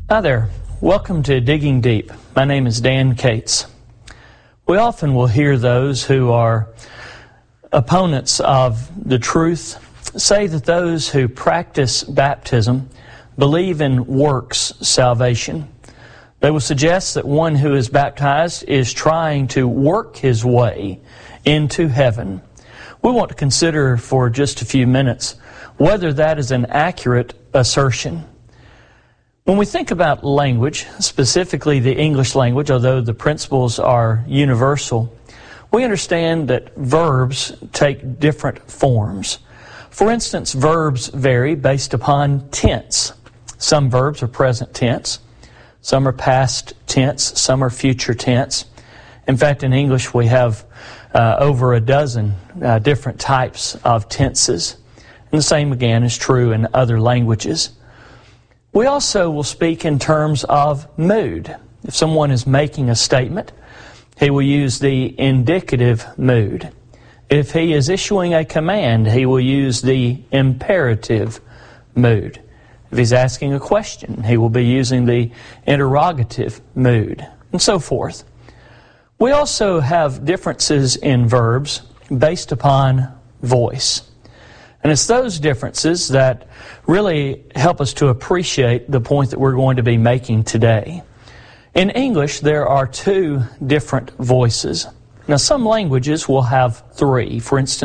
Hi there. Welcome to Digging Deep. My name is Dan Cates. We often will hear those who are opponents of the truth say that those who practice baptism believe in works salvation. They will suggest that one who is baptized is trying to work his way into heaven. We want to consider for just a few minutes whether that is an accurate assertion. When we think about language, specifically the English language, although the principles are universal, we understand that verbs take different forms. For instance, verbs vary based upon tense. Some verbs are present tense, some are past tense, some are future tense. In fact, in English we have over a dozen different types of tenses. And the same again is true in other languages. We also will speak in terms of mood. If someone is making a statement, he will use the indicative mood. If he is issuing a command, he will use the imperative mood. If he's asking a question, he will be using the interrogative mood, and so forth. We also have differences in verbs based upon voice. And it's those differences that really help us to appreciate the point that we're going to be making today. In English, there are two different voices. Now, some languages will have three. For instance,